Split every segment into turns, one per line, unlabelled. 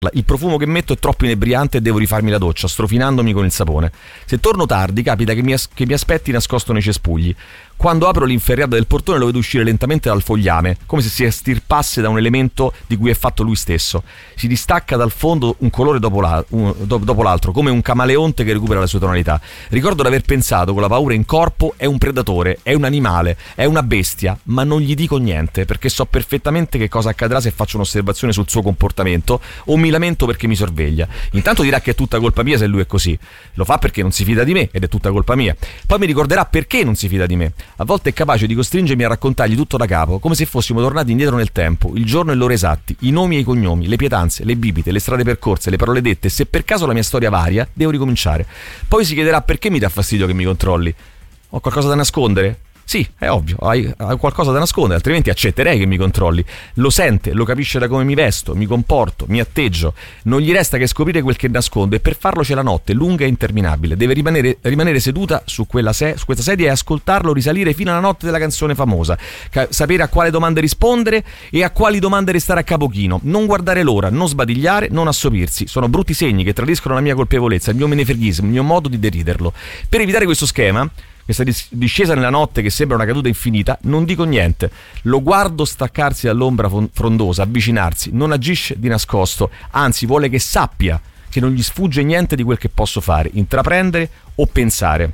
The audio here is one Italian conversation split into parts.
Il profumo che metto è troppo inebriante e devo rifarmi la doccia, strofinandomi con il sapone. Se torno tardi, capita che mi aspetti nascosto nei cespugli. Quando apro l'inferriata del portone lo vedo uscire lentamente dal fogliame, come se si estirpasse da un elemento di cui è fatto lui stesso. Si distacca dal fondo un colore dopo l'altro, come un camaleonte che recupera le sue tonalità. Ricordo di aver pensato con la paura in corpo: è un predatore, è un animale, è una bestia, ma non gli dico niente perché so perfettamente che cosa accadrà se faccio un'osservazione sul suo comportamento o mi lamento perché mi sorveglia. Intanto dirà che è tutta colpa mia se lui è così. Lo fa perché non si fida di me ed è tutta colpa mia. Poi mi ricorderà perché non si fida di me. A volte è capace di costringermi a raccontargli tutto da capo, come se fossimo tornati indietro nel tempo, il giorno e l'ora esatti, i nomi e i cognomi, le pietanze, le bibite, le strade percorse, le parole dette. Se per caso la mia storia varia, devo ricominciare. Poi si chiederà perché mi dà fastidio che mi controlli. Ho qualcosa da nascondere? Sì, è ovvio, hai qualcosa da nascondere, altrimenti accetterei che mi controlli. Lo sente, lo capisce da come mi vesto, mi comporto, mi atteggio. Non gli resta che scoprire quel che nascondo, e per farlo c'è la notte, lunga e interminabile. Deve rimanere seduta su questa sedia e ascoltarlo risalire fino alla notte della canzone famosa. Sapere a quale domande rispondere e a quali domande restare a capo chino. Non guardare l'ora, non sbadigliare, non assopirsi. Sono brutti segni che tradiscono la mia colpevolezza, il mio menefreghismo, il mio modo di deriderlo. Per evitare questo schema, questa discesa nella notte che sembra una caduta infinita, non dico niente. Lo guardo staccarsi dall'ombra frondosa, avvicinarsi. Non agisce di nascosto, anzi vuole che sappia che non gli sfugge niente di quel che posso fare, intraprendere o pensare.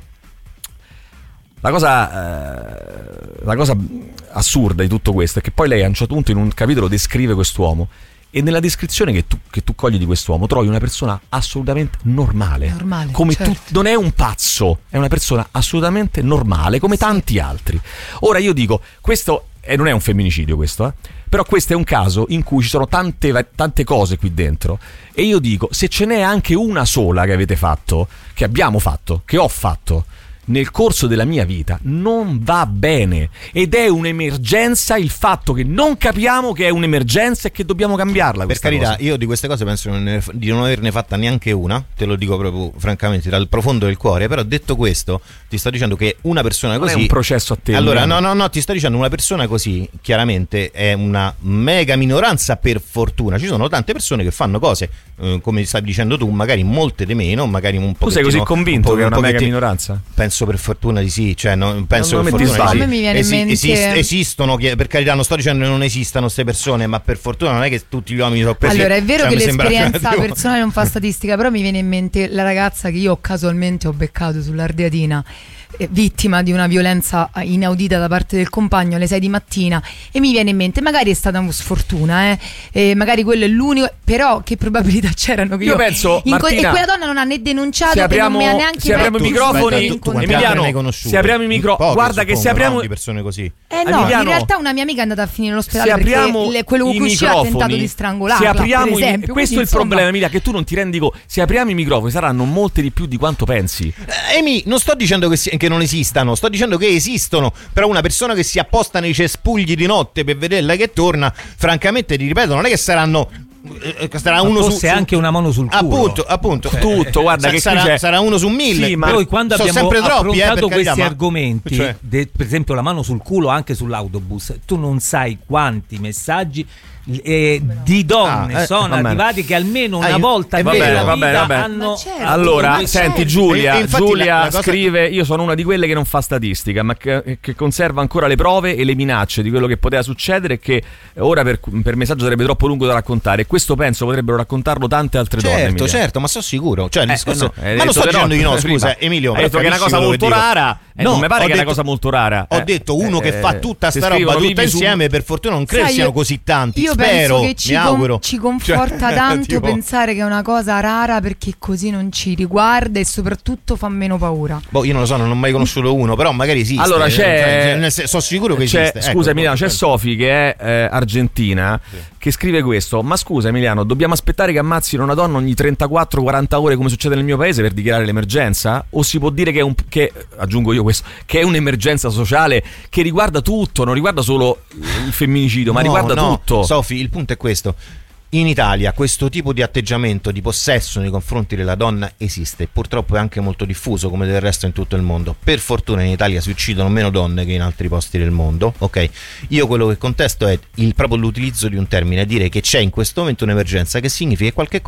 La cosa assurda di tutto questo è che poi lei a un certo punto in un capitolo descrive quest'uomo, e nella descrizione che tu cogli di quest'uomo trovi una persona assolutamente normale come certo. Non è un pazzo, è una persona assolutamente normale come tanti altri. Ora io dico, questo non è un femminicidio questo, però questo è un caso in cui ci sono tante cose qui dentro, e io dico, se ce n'è anche una sola che avete fatto, che abbiamo fatto, che ho fatto nel corso della mia vita, non va bene, ed è un'emergenza il fatto che non capiamo che è un'emergenza e che dobbiamo cambiarla.
Per carità, io di queste cose penso di non averne fatta neanche una, te lo dico proprio francamente dal profondo del cuore. Però detto questo, ti sto dicendo che una persona così
non è un processo a te.
Allora no, ti sto dicendo, una persona così chiaramente è una mega minoranza, per fortuna. Ci sono tante persone che fanno cose, come stavi dicendo tu, magari molte di meno, magari un po'.
Tu sei così convinto che è una mega minoranza?
Penso per fortuna di sì, cioè penso
per
fortuna
di sì.
A me mi viene in mente...
esistono, per carità, non sto dicendo che non esistano queste persone, ma per fortuna non è che tutti gli uomini sono presi.
Allora è vero,
cioè,
che l'esperienza personale non fa statistica, però mi viene in mente la ragazza che io casualmente ho beccato sull'Ardeatina, vittima di una violenza inaudita da parte del compagno alle 6 di mattina, e mi viene in mente, magari è stata una sfortuna, magari quello è l'unico, però che probabilità c'erano che io
penso, Martina,
e quella donna non ha né denunciato,
se apriamo,
non mi ha neanche
se apriamo i microfoni,
Emiliano,
se apriamo i microfoni, guarda che se apriamo
di persone così.
No, in realtà una mia amica è andata a finire all'ospedale perché quello con cui ha tentato di strangolarla, per esempio.
Questo è il problema, Emilia, che tu non ti rendi conto. Se apriamo i microfoni saranno molte di più di quanto pensi.
Emi, non sto dicendo che non esistano, sto dicendo che esistono, però una persona che si apposta nei cespugli di notte per vederla che torna, francamente ti ripeto, non è che sarà uno su
anche una mano sul culo.
Appunto.
Tutto, guarda che
sarà uno su 1000.
Sì, ma poi quando abbiamo
sempre troppi,
affrontato
per carità,
questi argomenti,
cioè,
per esempio la mano sul culo anche sull'autobus, tu non sai quanti messaggi di donne sono arrivati che almeno una volta nella vita hanno.
Certo,
allora, senti, Giulia
cosa...
scrive: io sono una di quelle che non fa statistica, ma che conserva ancora le prove e le minacce di quello che poteva succedere, e che ora per messaggio sarebbe troppo lungo da raccontare, e questo penso potrebbero raccontarlo tante altre donne.
Certo, ma sono sicuro, cioè, il discorso...
no,
ma non sto dicendo di no, scusa, Emilio,
hai detto che è una cosa molto rara. Non mi pare che è una cosa molto rara.
Ho detto uno che fa tutta sta roba tutta insieme, per fortuna non credo siano così tanti.
Io
spero,
penso che ci conforta tanto pensare che è una cosa rara, perché così non ci riguarda e soprattutto fa meno paura.
Io non lo so, non ho mai conosciuto uno, però magari esiste.
Allora
sono sicuro che esiste.
Scusa Emiliano, c'è Sofi che è argentina, che scrive questo: ma scusa Emiliano, dobbiamo aspettare che ammazzino una donna ogni 34-40 ore come succede nel mio paese per dichiarare l'emergenza? O si può dire che aggiungo io questo, che è un'emergenza sociale che riguarda tutto, non riguarda solo il femminicidio, ma riguarda tutto?
Sofi, il punto è questo: In Italia questo tipo di atteggiamento di possesso nei confronti della donna esiste, purtroppo è anche molto diffuso come del resto in tutto il mondo. Per fortuna in Italia si uccidono meno donne che in altri posti del mondo, ok? Io quello che contesto è proprio l'utilizzo di un termine, dire che c'è in questo momento un'emergenza, che significa che qualche